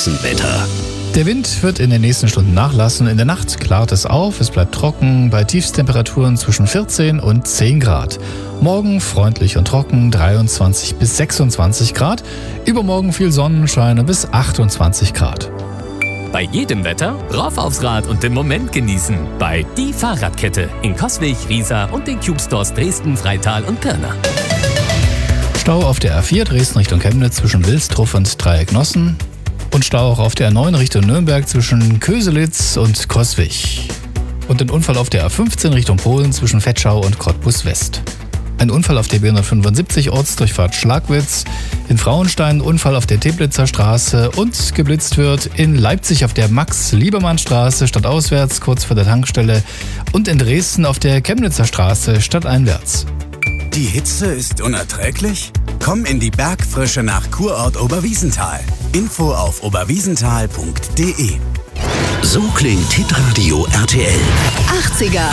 Straßenwetter. Der Wind wird in den nächsten Stunden nachlassen. In der Nacht klart es auf, es bleibt trocken, bei Tiefstemperaturen zwischen 14 und 10 Grad. Morgen freundlich und trocken, 23 bis 26 Grad. Übermorgen viel Sonnenschein bis 28 Grad. Bei jedem Wetter rauf aufs Rad und den Moment genießen. Bei Die Fahrradkette in Coswig, Riesa und den Cube Stores Dresden, Freital und Pirna. Stau auf der A4 Dresden Richtung Chemnitz zwischen Wilstrup und Dreiecknossen. Und Stau auch auf der A9 Richtung Nürnberg zwischen Köselitz und Coswig. Und ein Unfall auf der A15 Richtung Polen zwischen Vetschau und Cottbus West. Ein Unfall auf der B175 Ortsdurchfahrt Schlagwitz. In Frauenstein Unfall auf der Teplitzer Straße und geblitzt wird in Leipzig auf der Max-Liebermann-Straße stadtauswärts kurz vor der Tankstelle und in Dresden auf der Chemnitzer Straße stadteinwärts. Die Hitze ist unerträglich? Komm in die Bergfrische nach Kurort Oberwiesenthal. Info auf oberwiesenthal.de. So klingt Hitradio RTL. 80er